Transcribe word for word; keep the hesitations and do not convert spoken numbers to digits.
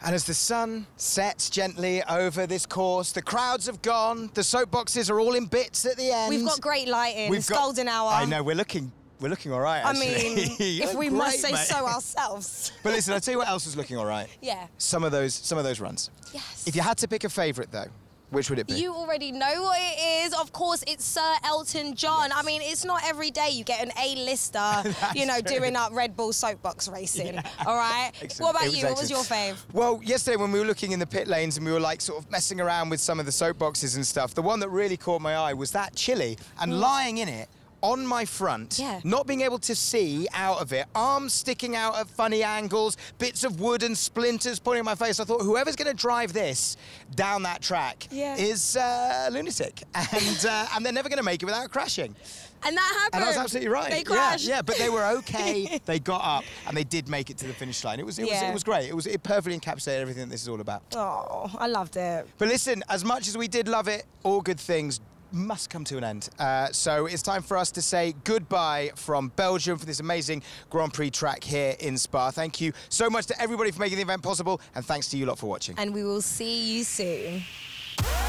And as the sun sets gently over this course, the crowds have gone, the soapboxes are all in bits at the end. We've got great lighting, We've it's got, golden hour. I know, we're looking we're looking all right, I actually. mean, if we Great, must say mate. so ourselves. But listen, I'll tell you what else is looking all right. Yeah. Some of those, some of those runs. Yes. If you had to pick a favourite, though, which would it be? You already know what it is. Of course, it's Sir Elton John. Yes. I mean, it's not every day you get an A-lister, you know, true. doing up Red Bull soapbox racing. Yeah. All right? Excellent. What about It was you? What was your excellent. fave? Well, yesterday when we were looking in the pit lanes and we were like sort of messing around with some of the soapboxes and stuff, the one that really caught my eye was that chili, and lying in it on my front, Yeah. not being able to see out of it, arms sticking out at funny angles, bits of wood and splinters pointing at my face. I thought, whoever's going to drive this down that track Yeah. is uh, a lunatic, and uh, and they're never going to make it without crashing. And that happened. And I was absolutely right. They yeah, crashed. yeah, but they were okay. They got up and they did make it to the finish line. It was, it was, Yeah. it was great. It was, it perfectly encapsulated everything that this is all about. Oh, I loved it. But listen, as much as we did love it, all good things must come to an end. Uh, so it's time for us to say goodbye from Belgium for this amazing Grand Prix track here in Spa. Thank you so much to everybody for making the event possible, and thanks to you lot for watching. And we will see you soon.